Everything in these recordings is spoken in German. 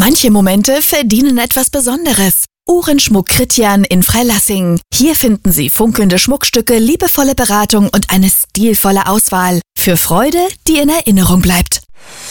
Manche Momente verdienen etwas Besonderes. Uhrenschmuck Christian in Freilassing. Hier finden Sie funkelnde Schmuckstücke, liebevolle Beratung und eine stilvolle Auswahl. Für Freude, die in Erinnerung bleibt.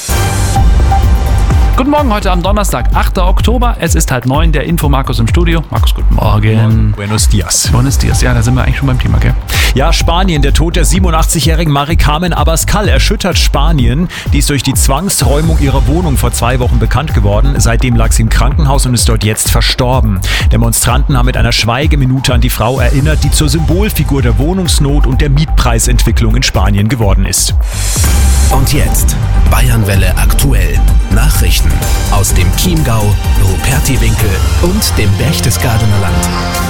Guten Morgen, heute am Donnerstag, 8. Oktober. Es ist 8:30, der Info-Markus im Studio. Markus, guten Morgen. Buenos dias. Buenos dias, ja, da sind wir eigentlich schon beim Thema, gell? Ja, Spanien. Der Tod der 87-jährigen Mari Carmen Abascal erschüttert Spanien. Die ist durch die Zwangsräumung ihrer Wohnung vor 2 Wochen bekannt geworden. Seitdem lag sie im Krankenhaus und ist dort jetzt verstorben. Demonstranten haben mit einer Schweigeminute an die Frau erinnert, die zur Symbolfigur der Wohnungsnot und der Mietpreisentwicklung in Spanien geworden ist. Und jetzt Bayernwelle aktuell. Nachrichten aus dem Chiemgau, Rupertiwinkel und dem Berchtesgadener Land.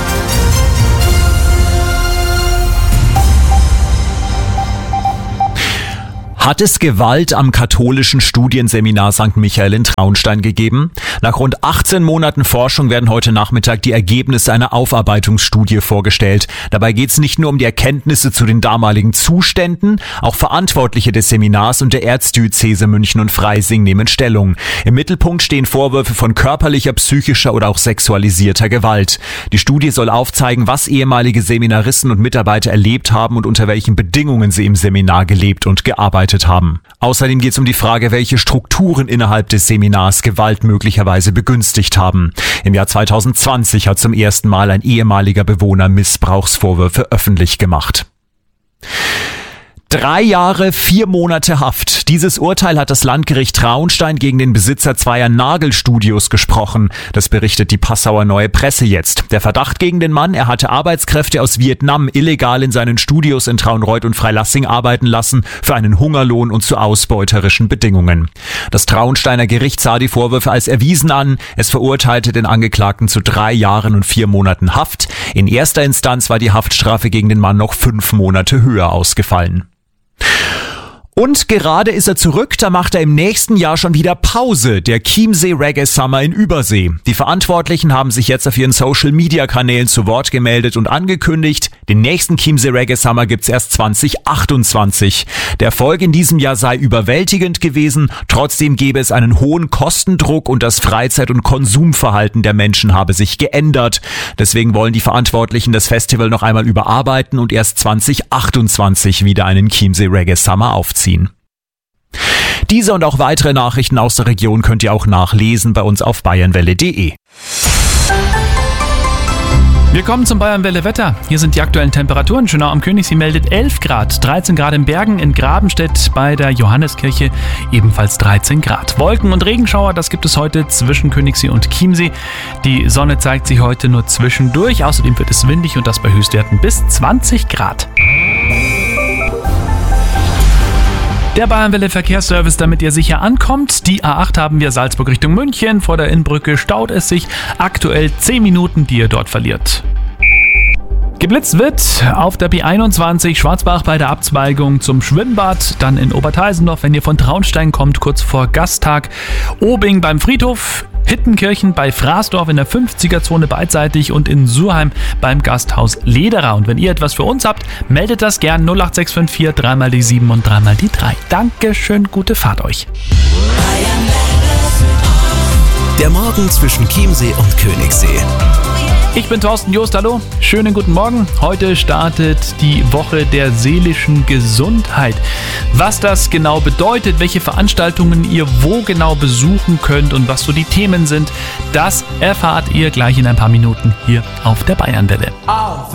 Hat es Gewalt am katholischen Studienseminar St. Michael in Traunstein gegeben? Nach rund 18 Monaten Forschung werden heute Nachmittag die Ergebnisse einer Aufarbeitungsstudie vorgestellt. Dabei geht es nicht nur um die Erkenntnisse zu den damaligen Zuständen, auch Verantwortliche des Seminars und der Erzdiözese München und Freising nehmen Stellung. Im Mittelpunkt stehen Vorwürfe von körperlicher, psychischer oder auch sexualisierter Gewalt. Die Studie soll aufzeigen, was ehemalige Seminaristen und Mitarbeiter erlebt haben und unter welchen Bedingungen sie im Seminar gelebt und gearbeitet haben. Außerdem geht es um die Frage, welche Strukturen innerhalb des Seminars Gewalt möglicherweise begünstigt haben. Im Jahr 2020 hat zum ersten Mal ein ehemaliger Bewohner Missbrauchsvorwürfe öffentlich gemacht. 3 Jahre, 4 Monate Haft. Dieses Urteil hat das Landgericht Traunstein gegen den Besitzer zweier Nagelstudios gesprochen. Das berichtet die Passauer Neue Presse jetzt. Der Verdacht gegen den Mann, er hatte Arbeitskräfte aus Vietnam illegal in seinen Studios in Traunreut und Freilassing arbeiten lassen, für einen Hungerlohn und zu ausbeuterischen Bedingungen. Das Traunsteiner Gericht sah die Vorwürfe als erwiesen an. Es verurteilte den Angeklagten zu 3 Jahren und 4 Monaten Haft. In erster Instanz war die Haftstrafe gegen den Mann noch 5 Monate höher ausgefallen. Und gerade ist er zurück, da macht er im nächsten Jahr schon wieder Pause, der Chiemsee Reggae Summer in Übersee. Die Verantwortlichen haben sich jetzt auf ihren Social-Media-Kanälen zu Wort gemeldet und angekündigt, den nächsten Chiemsee Reggae Summer gibt's erst 2028. Der Erfolg in diesem Jahr sei überwältigend gewesen, trotzdem gäbe es einen hohen Kostendruck und das Freizeit- und Konsumverhalten der Menschen habe sich geändert. Deswegen wollen die Verantwortlichen das Festival noch einmal überarbeiten und erst 2028 wieder einen Chiemsee Reggae Summer aufziehen. Diese und auch weitere Nachrichten aus der Region könnt ihr auch nachlesen bei uns auf bayernwelle.de. Wir kommen zum Bayernwelle Wetter. Hier sind die aktuellen Temperaturen. Schönau am Königssee meldet 11 Grad, 13 Grad in Bergen, in Grabenstedt bei der Johanneskirche ebenfalls 13 Grad. Wolken und Regenschauer, das gibt es heute zwischen Königssee und Chiemsee. Die Sonne zeigt sich heute nur zwischendurch. Außerdem wird es windig und das bei Höchstwerten bis 20 Grad. Der Bayernwelle Verkehrsservice, damit ihr sicher ankommt. Die A8 haben wir Salzburg Richtung München. Vor der Innbrücke staut es sich. Aktuell 10 Minuten, die ihr dort verliert. Geblitzt wird auf der B21 Schwarzbach bei der Abzweigung zum Schwimmbad, dann in Oberteisendorf, wenn ihr von Traunstein kommt, kurz vor Gasttag, Obing beim Friedhof, Hittenkirchen bei Fraßdorf in der 50er-Zone beidseitig und in Surheim beim Gasthaus Lederer. Und wenn ihr etwas für uns habt, meldet das gern 08654 3 die 7 und 3 die 3. Dankeschön, gute Fahrt euch. Der Morgen zwischen Chiemsee und Königssee. Ich bin Thorsten Joost, hallo, schönen guten Morgen. Heute startet die Woche der seelischen Gesundheit. Was das genau bedeutet, welche Veranstaltungen ihr wo genau besuchen könnt und was so die Themen sind, das erfahrt ihr gleich in ein paar Minuten hier auf der Bayernwelle.